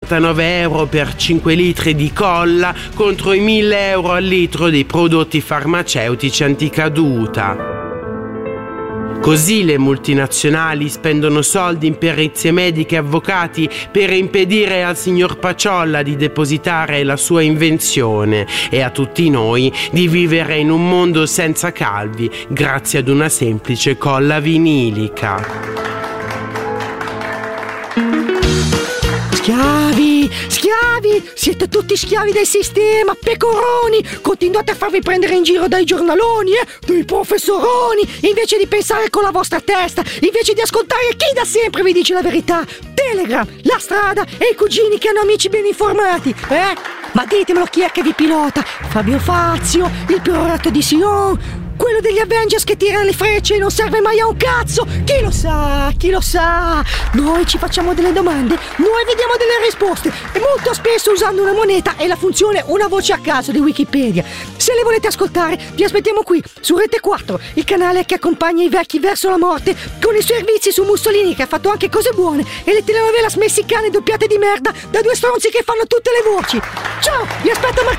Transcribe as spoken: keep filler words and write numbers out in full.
novantanove euro per cinque litri di colla contro i mille euro al litro dei prodotti farmaceutici anticaduta. Così le multinazionali spendono soldi in perizie mediche e avvocati per impedire al signor Paciolla di depositare la sua invenzione e a tutti noi di vivere in un mondo senza calvi grazie ad una semplice colla vinilica. Schiavi, schiavi, siete tutti schiavi del sistema, pecoroni, continuate a farvi prendere in giro dai giornaloni, eh, dai professoroni, invece di pensare con la vostra testa, invece di ascoltare chi da sempre vi dice la verità. Telegram, la strada e i cugini che hanno amici ben informati, eh? Ma ditemelo chi è che vi pilota, Fabio Fazio, il perorato di Sion, quello degli Avengers che tira le frecce e non serve mai a un cazzo. Chi lo sa, chi lo sa. Noi ci facciamo delle domande, noi vediamo delle risposte e molto spesso usando una moneta e la funzione una voce a caso di Wikipedia. Se le volete ascoltare vi aspettiamo qui su Rete quattro, il canale che accompagna i vecchi verso la morte con i servizi su Mussolini che ha fatto anche cose buone e le telenovelas messicane doppiate di merda da due stronzi che fanno tutte le voci. Ciao, vi aspetto a